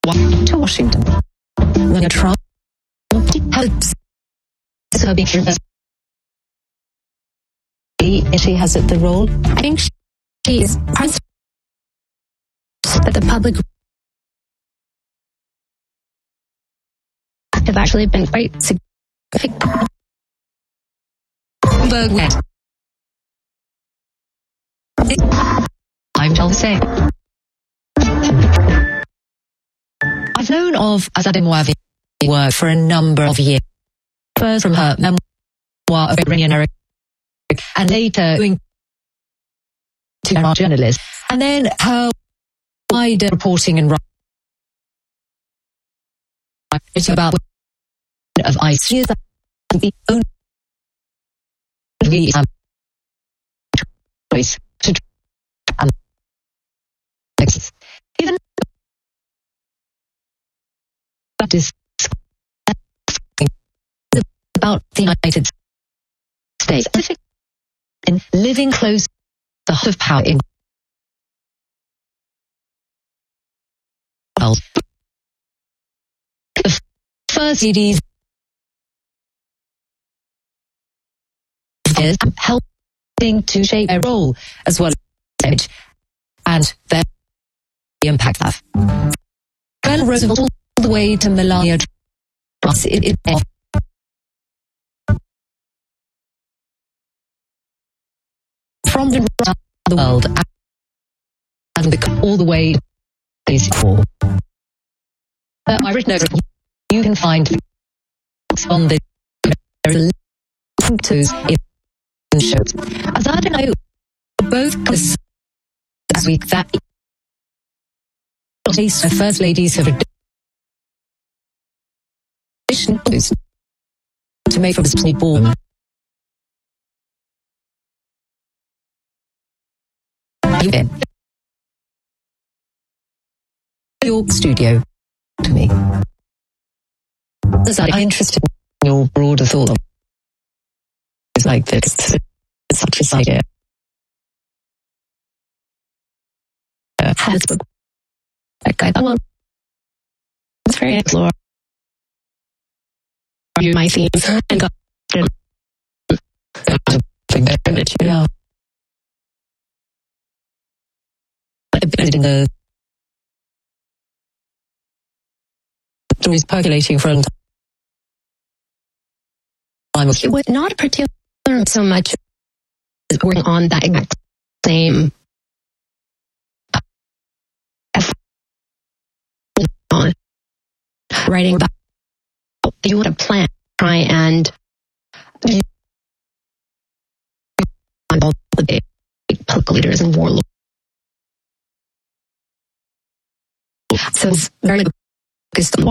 to Washington. When Trump helps her be sure she has the role. I think she is part that the public have actually been quite significant. I'm told to say. I've known of Azadeh Moavi work for a number of years. First from her memoir of Iranian Arabic, and later doing to a journalist, and then her wider reporting and writing about of ISIS the only choice to Texas. Even that is about the United States in living close to the heart of power in the world. The first CDs is helping to shape their role as well as image and their impact have. Then Roosevelt all the way to Melania Trump from the world and all the way to before. I've written over you can find on the link to in shows. As I don't know, both this week that the first ladies have to make from the born. In your studio to me. I'm interested in your broader thought on it's like this. It's such a idea. Has okay, well, it's very explore my themes and got you know. In the stories percolating from time. It was not particular so much working on that exact same writing about you would have planned try and all the big political leaders and warlords. So it's very focused on